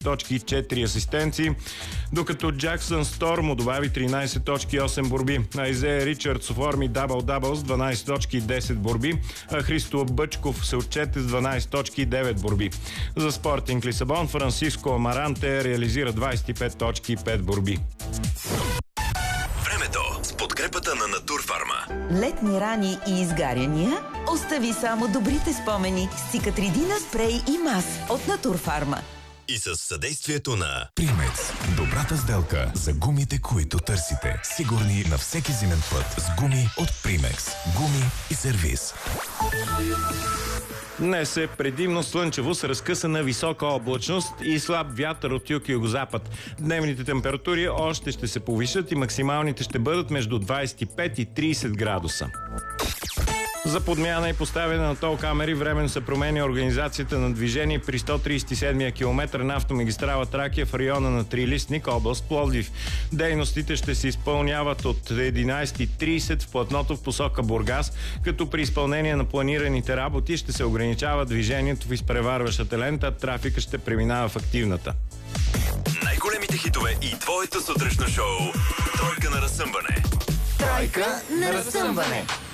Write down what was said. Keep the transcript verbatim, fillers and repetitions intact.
точки и четири асистенции, докато Джаксън Стормо добави тринайсет точки и осем борби. Айзея Ричардс оформи дабъл-дабъл с дванайсет точки и десет борби, а Христо Бъчков се отчете с дванайсет точки и девет борби. За Спортинг Лисабон Франциско Амаранте реализира двайсет и пет точки и пет борби. Времето с подкрепата на Натурфарма. Летни рани и изгаряния? Остави само добрите спомени с Цикатридина спрей и мас от Натурфарма. И с съдействието на Примекс. Добрата сделка за гумите, които търсите. Сигурни на всеки зимен път с гуми от Примекс. Гуми и сервиз. Днес е предимно слънчево с разкъсана висока облачност и слаб вятър от юг и югозапад. Дневните температури още ще се повишат и максималните ще бъдат между двайсет и пет и трийсет градуса. За подмяна и поставяне на тол камери временно се променя организацията на движение при сто трийсет и седми километър на автомагистрала Тракия в района на Трилистник, област Пловдив. Дейностите ще се изпълняват от единайсет и трийсет в платното в посока Бургас, като при изпълнение на планираните работи ще се ограничава движението в изпреварващата лента, а трафика ще преминава в активната. най-големите хитове и твоето сутрешно шоу. Тройка на разсъмване. Тройка на разсъмване.